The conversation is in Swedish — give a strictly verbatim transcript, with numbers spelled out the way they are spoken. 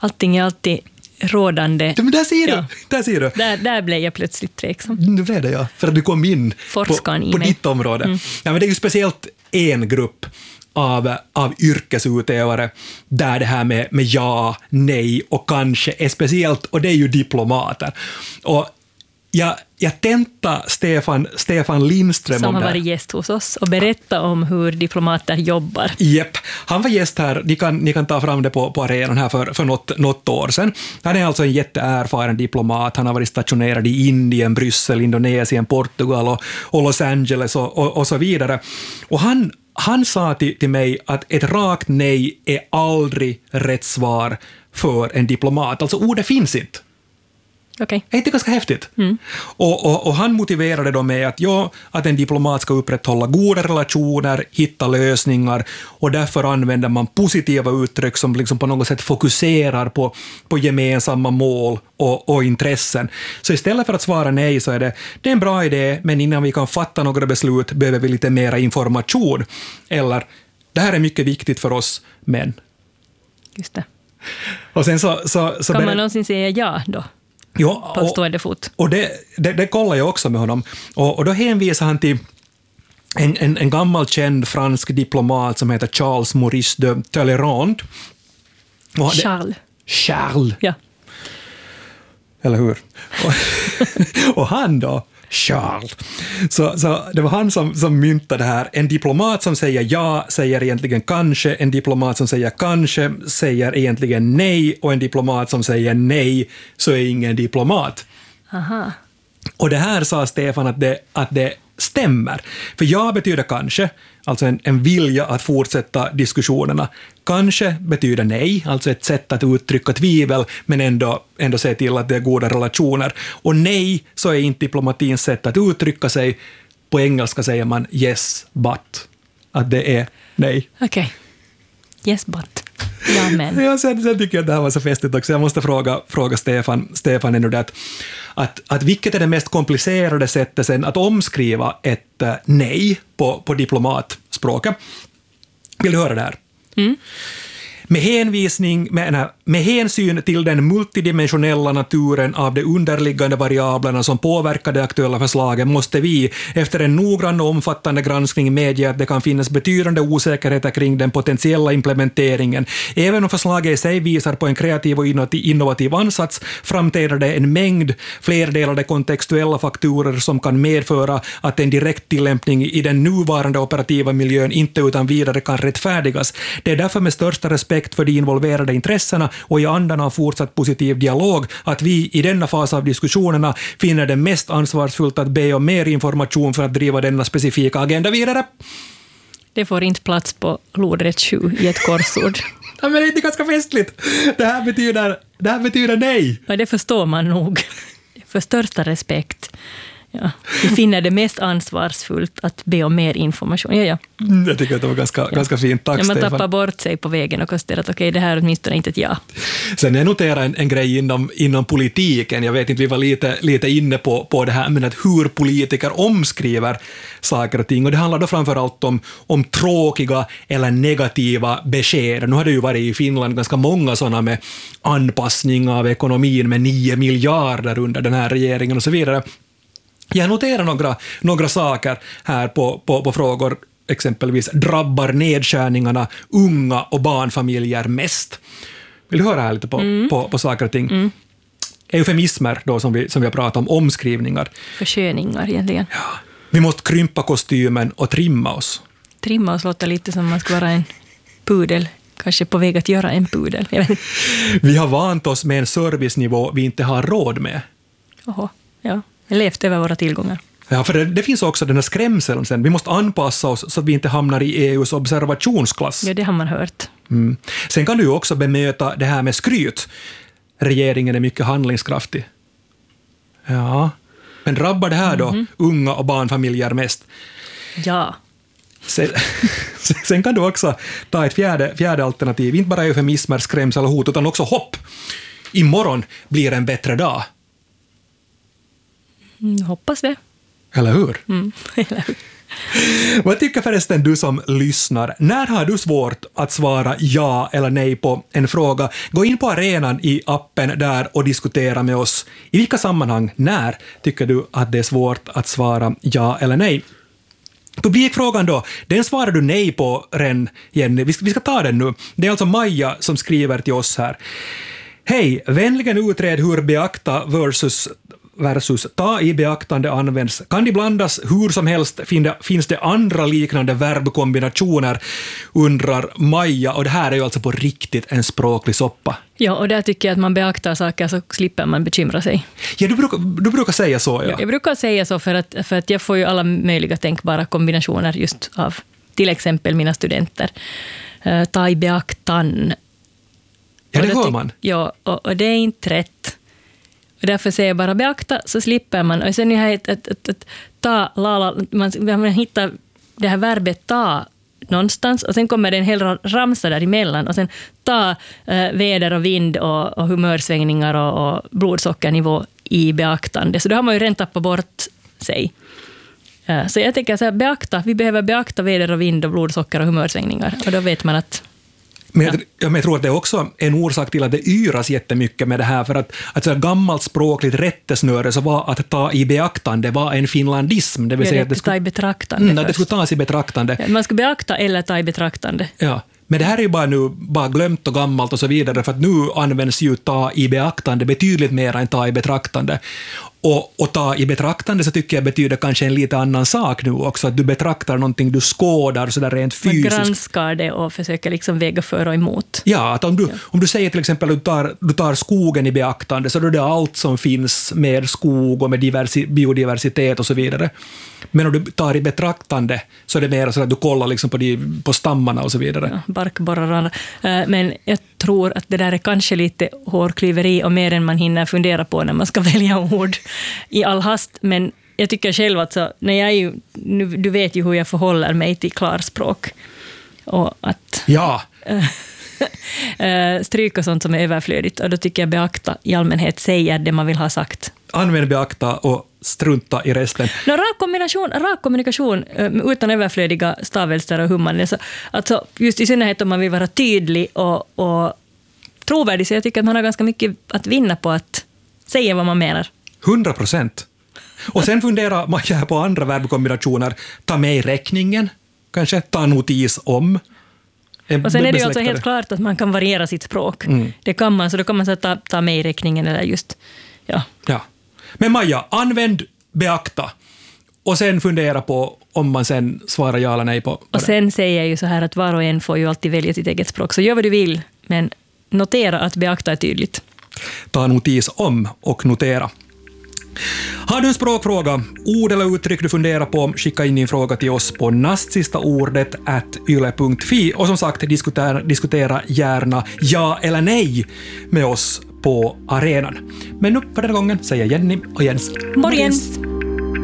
allting är alltid rådande. Men där ser du, ja. där ser du. Där, där blev jag plötsligt tveksam. Det blev det, ja. För att du kom in på, på ditt område. Mm. Ja, men det är ju speciellt en grupp av, av yrkesutövare där det här med, med ja, nej och kanske är speciellt, och det är ju diplomater. Och jag, jag tenta Stefan, Stefan Lindström som om har det. varit gäst hos oss och berätta om hur diplomater jobbar. Jepp, han var gäst här, ni kan, ni kan ta fram det på, på arenan här för, för något, något år sedan. Han är alltså en jätteerfaren diplomat, han har varit stationerad i Indien, Bryssel, Indonesien, Portugal och, och Los Angeles och, och, och så vidare. Och han Han sa till, till mig att ett rakt nej är aldrig rätt svar för en diplomat. Alltså ordet finns inte. Okay. Är inte ganska häftigt? Mm. Och, och, och han motiverade då med att, ja, att en diplomat ska upprätthålla goda relationer, hitta lösningar, och därför använder man positiva uttryck som liksom på något sätt fokuserar på, på gemensamma mål och, och intressen. Så istället för att svara nej så är det, det är en bra idé, men innan vi kan fatta några beslut behöver vi lite mera information. Eller, det här är mycket viktigt för oss, men... Just det. Och sen så, så, så kan ber- man någonsin säga ja då? Ja, på stående fot. Och det, det, det kollar jag också med honom. Och, och då hänvisar han till en, en, en gammal känd fransk diplomat som heter Charles Maurice de Talleyrand. Och det, Charles. Charles. Ja. Eller hur? Och, och han då, Charles. Så, så det var han som, som myntade det här. En diplomat som säger ja säger egentligen kanske, en diplomat som säger kanske säger egentligen nej, och en diplomat som säger nej så är ingen diplomat. Aha. Och det här sa Stefan att det, att det stämmer. För ja betyder kanske, alltså en, en vilja att fortsätta diskussionerna. Kanske betyder nej, alltså ett sätt att uttrycka tvivel, men ändå, ändå se till att det är goda relationer. Och nej, så är inte diplomatins sätt att uttrycka sig. På engelska säger man yes, but. Att det är nej. Okej. Okay. Yes, but. Ja, men. Ja, sen, sen tycker jag att det här var så festligt också. Jag måste fråga, fråga Stefan, Stefan ännu det att, att, att vilket är det mest komplicerade sättet sen att omskriva ett uh, nej på, på diplomatspråket? Vill du höra det här? Mm. Med, hänvisning, med, nej, med hänsyn till den multidimensionella naturen av de underliggande variablerna som påverkar det aktuella förslaget måste vi efter en noggrann och omfattande granskning medge att det kan finnas betydande osäkerheter kring den potentiella implementeringen. Även om förslaget i sig visar på en kreativ och innovativ ansats framträder det en mängd flerdelade kontextuella faktorer som kan medföra att en direkt tillämpning i den nuvarande operativa miljön inte utan vidare kan rättfärdigas. Det är därför med största respekt för de involverade intressena och i andan av fortsatt positiv dialog att vi i denna fas av diskussionerna finner det mest ansvarsfullt att be om mer information för att driva denna specifika agenda vidare. Det får inte plats på lodrätt sju i ett korsord. Ja, men det är inte ganska festligt. Det här betyder, det här betyder nej. Ja, det förstår man nog. För största respekt. Ja, vi finner det mest ansvarsfullt att be om mer information. Ja, ja. Jag tycker att det var ganska, ja. ganska fint. Tack, ja, man Stefan. tappar bort sig på vägen och konstaterar att okej, okay, det här är åtminstone inte ett ja. Sen jag noterar en, en grej inom, inom politiken. Jag vet inte, vi var lite, lite inne på, på det här, men att hur politiker omskriver saker och ting. Och det handlar då framförallt om, om tråkiga eller negativa besked. Nu har det ju varit i Finland ganska många sådana med anpassning av ekonomin med nio miljarder under den här regeringen och så vidare. Jag noterar några, några saker här på, på, på frågor, exempelvis drabbar nedskärningarna unga och barnfamiljer mest. Vill du höra här lite på, mm. på, på saker och ting? Mm. Eufemismer då som vi, som vi har pratat om, omskrivningar. Försköningar egentligen. Ja. Vi måste krympa kostymen och trimma oss. Trimma oss låter lite som man ska vara en pudel. Kanske på väg att göra en pudel. Vi har vant oss med en servicenivå vi inte har råd med. Oho, ja. Levt över våra tillgångar. Ja, för det, det finns också den här skrämseln sen. Vi måste anpassa oss så att vi inte hamnar i E U:s observationsklass. Ja, det har man hört. Mm. Sen kan du också bemöta det här med skryt. Regeringen är mycket handlingskraftig. Ja, men drabbar det här då mm-hmm. unga och barnfamiljer mest? Ja. Sen, sen kan du också ta ett fjärde, fjärde alternativ. Inte bara eufemismer, skrämsel och hot, utan också hopp. Imorgon blir en bättre dag. Mm, hoppas det. Eller hur? Mm, eller hur? Vad tycker förresten du som lyssnar? När har du svårt att svara ja eller nej på en fråga? Gå in på arenan i appen där och diskutera med oss. I vilka sammanhang, när tycker du att det är svårt att svara ja eller nej? Publikfrågan då, den svarar du nej på, Ren, Jenny. Vi ska, vi ska ta den nu. Det är alltså Maja som skriver till oss här. Hej, vänligen utred hur beakta versus versus ta i beaktande används. Kan de blandas hur som helst? Finns det andra liknande verbkombinationer? Undrar Maja, och det här är ju alltså på riktigt en språklig soppa. Ja, och där tycker jag att man beaktar saker så slipper man bekymra sig. Ja, du brukar, du brukar säga så, ja. ja. Jag brukar säga så för att, för att jag får ju alla möjliga tänkbara kombinationer just av till exempel mina studenter. Uh, ta i beaktan. Ja, det hör man. Ja, och, och det är inte rätt. Och därför säger jag bara beakta, så slipper man. Och sen är det att, att, att ta, lala, man, man hittar det här verbet ta någonstans och sen kommer det en hel ramsa däremellan och sen ta eh, väder och vind och, och humörsvängningar och, och blodsockernivå i beaktande. Så då har man ju redan tappat bort sig. Eh, så jag tänker så här, beakta, vi behöver beakta väder och vind och blodsocker och humörsvängningar. Och då vet man att Men jag, ja. men jag tror att det är också en orsak till att det yras jättemycket med det här, för att, att så gammalt språkligt rättesnöre så var att ta i beaktande var en finlandism. Det vill säga det, att det skulle ta i betraktande. Mm, det skulle tas i betraktande. Ja, man ska beakta eller ta i betraktande. Ja. Men det här är ju bara nu bara glömt och gammalt och så vidare, för att nu används ju ta i beaktande betydligt mer än ta i betraktande. Och, och ta i betraktande så tycker jag betyder kanske en lite annan sak nu också, att du betraktar någonting, du skådar så där rent fysiskt. Man granskar det och försöker liksom väga för och emot. Ja, att om du, ja. om du säger till exempel att du tar, du tar skogen i beaktande, så då är det allt som finns med skog och med diversi, biodiversitet och så vidare. Men om du tar i betraktande så är det mer så att du kollar liksom på, de, på stammarna och så vidare. Ja, barkborrar. Men jag tror att det där är kanske lite hårklyveri och mer än man hinner fundera på när man ska välja ord i all hast. Men jag tycker själv att så, när jag är ju, nu, du vet ju hur jag förhåller mig till klarspråk. Och att ja. stryka sånt som är överflödigt. Och då tycker jag beakta i allmänhet säger det man vill ha sagt. Använd beakta och strunta i resten. No, rak, kombination, rak kommunikation utan överflödiga stavelser och hummande. Alltså, just i synnerhet om man vill vara tydlig och, och trovärdig, så jag tycker att man har ganska mycket att vinna på att säga vad man menar. Hundra procent. Och sen funderar man här på andra verbkombinationer. Ta med i räkningen, kanske ta notis om. Och sen är det ju alltså helt klart att man kan variera sitt språk. Mm. Det kan man, så då kan man så ta, ta med i räkningen eller just, ja. Ja. Men Maja, använd beakta och sen fundera på om man sen svarar ja eller nej på. Och sen säger jag ju så här att var och en får ju alltid välja sitt eget språk. Så gör vad du vill, men notera att beakta är tydligt. Ta notis om och notera. Har du en språkfråga, ord eller uttryck du funderar på, skicka in din fråga till oss på nastsistaordet at yle punkt fi och som sagt diskutera, diskutera gärna ja eller nej med oss på arenan. Men nu för den gången säger Jenny och Jens. Morgens!